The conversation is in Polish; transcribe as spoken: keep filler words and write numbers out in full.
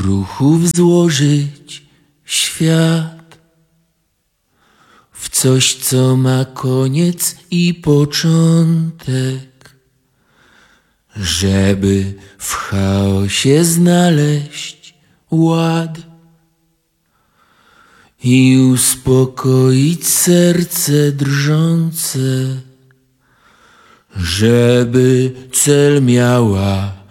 ruchów złożyć świat w coś, co ma koniec i początek, żeby w chaosie znaleźć ład i uspokoić serce drżące, żeby cel miała